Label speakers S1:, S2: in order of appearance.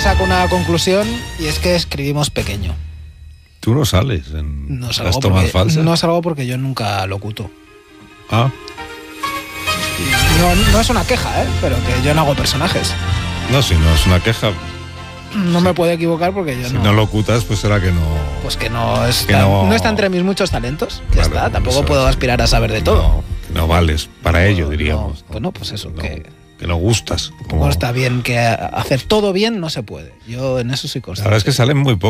S1: saco una conclusión y es que escribimos pequeño.
S2: Tú no sales en
S1: No
S2: las
S1: salgo
S2: tomas falsas.
S1: No salgo porque yo nunca locuto.
S2: Ah,
S1: No es una queja, pero que yo no hago personajes.
S2: no, si no es una queja.
S1: No me puedo equivocar porque yo
S2: Si no locutas, pues será que no.
S1: Pues que no
S2: Que no-
S1: está entre mis muchos talentos. Ya
S2: Claro,
S1: está, tampoco
S2: eso
S1: puedo
S2: es.
S1: aspirar a saber de todo.
S2: No, que no vales para ello,
S1: No,
S2: diríamos.
S1: Bueno, pues eso,
S2: No,
S1: que
S2: que no gustas.
S1: no está bien, que hacer todo bien no se puede. Yo en eso soy
S2: La
S1: consciente.
S2: verdad es que salen muy pocos.